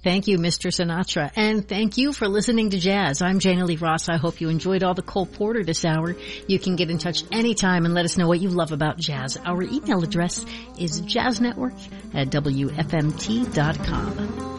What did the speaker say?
Thank you, Mr. Sinatra. And thank you for listening to Jazz. I'm Jana Lee Ross. I hope you enjoyed all the Cole Porter this hour. You can get in touch anytime and let us know what you love about jazz. Our email address is jazznetwork@wfmt.com.